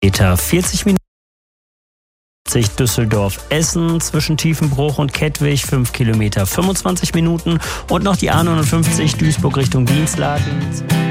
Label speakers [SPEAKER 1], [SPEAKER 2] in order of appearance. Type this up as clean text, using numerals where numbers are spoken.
[SPEAKER 1] 40 Minuten. Düsseldorf-Essen zwischen Tiefenbruch und Kettwig 5 Kilometer 25 Minuten und noch die A59 Duisburg Richtung Dienstlaken.